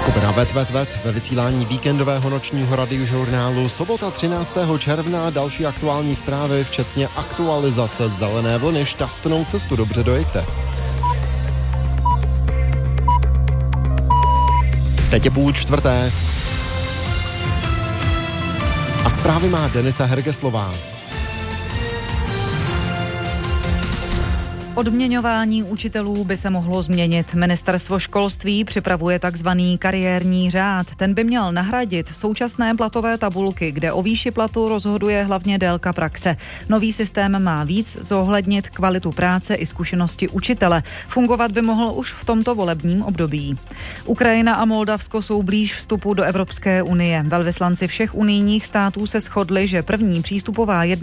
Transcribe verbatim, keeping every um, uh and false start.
Skupina Vet Vet Vet ve vysílání víkendového nočního radiožurnálu sobota třináctého června. Další aktuální zprávy, včetně aktualizace zelené vlny. Šťastnou cestu, dobře dojďte. Teď je půl čtvrté. A zprávy má Denisa Hergeslová. Odměňování učitelů by se mohlo změnit. Ministerstvo školství připravuje takzvaný kariérní řád. Ten by měl nahradit současné platové tabulky, kde o výši platu rozhoduje hlavně délka praxe. Nový systém má víc zohlednit kvalitu práce i zkušenosti učitele. Fungovat by mohl už v tomto volebním období. Ukrajina a Moldavsko jsou blíž vstupu do Evropské unie. Velvyslanci všech unijních států se shodli, že první přístupová jednání